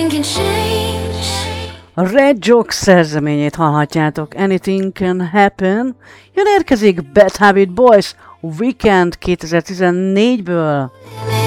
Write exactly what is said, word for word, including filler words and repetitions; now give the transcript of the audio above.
A Red Joke szerzeményét hallhatjátok, Anything Can Happen. Jön érkezik Bad Habit Boys, Weekend kétezer-tizennégyből.